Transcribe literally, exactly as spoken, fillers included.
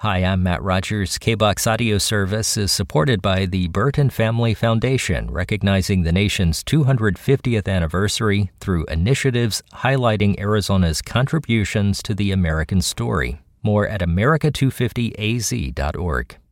Hi, I'm Matt Rogers. K B O X Audio Service is supported by the Burton Family Foundation, recognizing the nation's two hundred fiftieth anniversary through initiatives highlighting Arizona's contributions to the American story. More at America two fifty A Z dot org.